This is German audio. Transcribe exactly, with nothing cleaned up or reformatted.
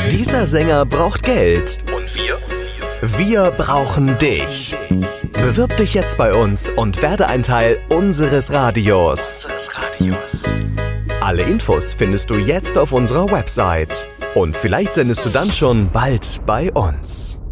Dieser Sänger braucht Geld. Und wir? Wir brauchen dich. Bewirb dich jetzt bei uns und werde ein Teil unseres Radios. Unseres Radios. Alle Infos findest du jetzt auf unserer Website. Und vielleicht sendest du dann schon bald bei uns.